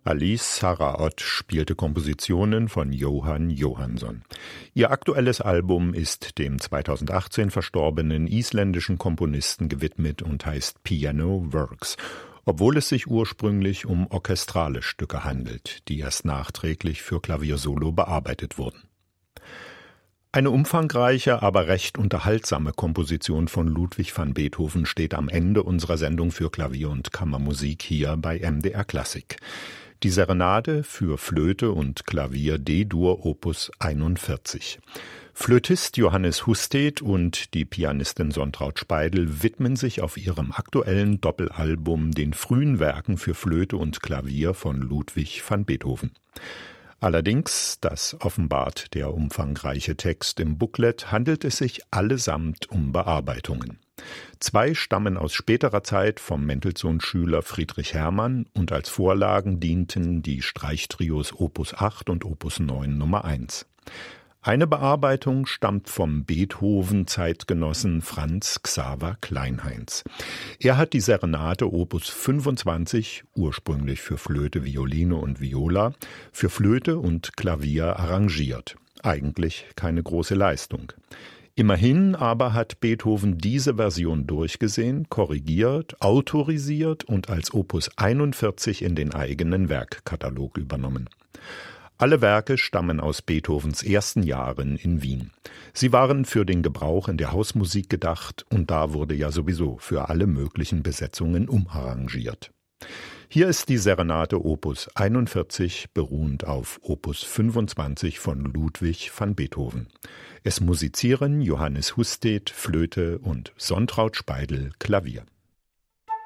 Alice Saraot spielte Kompositionen von Jóhann Jóhannsson. Ihr aktuelles Album ist dem 2018 verstorbenen isländischen Komponisten gewidmet und heißt Piano Works, obwohl es sich ursprünglich um orchestrale Stücke handelt, die erst nachträglich für Klaviersolo bearbeitet wurden. Eine umfangreiche, aber recht unterhaltsame Komposition von Ludwig van Beethoven steht am Ende unserer Sendung für Klavier und Kammermusik hier bei MDR Klassik. Die Serenade für Flöte und Klavier D-Dur Opus 41. Flötist Johannes Husted und die Pianistin Sontraud Speidel widmen sich auf ihrem aktuellen Doppelalbum den frühen Werken für Flöte und Klavier von Ludwig van Beethoven. Allerdings, das offenbart der umfangreiche Text im Booklet, handelt es sich allesamt um Bearbeitungen. 2 stammen aus späterer Zeit vom Mendelssohn-Schüler Friedrich Hermann und als Vorlagen dienten die Streichtrios Opus 8 und Opus 9 Nummer 1. Eine Bearbeitung stammt vom Beethoven-Zeitgenossen Franz Xaver Kleinheinz. Er hat die Serenade Opus 25, ursprünglich für Flöte, Violine und Viola, für Flöte und Klavier arrangiert. Eigentlich keine große Leistung. Immerhin aber hat Beethoven diese Version durchgesehen, korrigiert, autorisiert und als Opus 41 in den eigenen Werkkatalog übernommen. Alle Werke stammen aus Beethovens ersten Jahren in Wien. Sie waren für den Gebrauch in der Hausmusik gedacht und da wurde ja sowieso für alle möglichen Besetzungen umarrangiert. Hier ist die Serenade Opus 41, beruhend auf Opus 25 von Ludwig van Beethoven. Es musizieren Johannes Husted, Flöte und Sontraud Speidel, Klavier.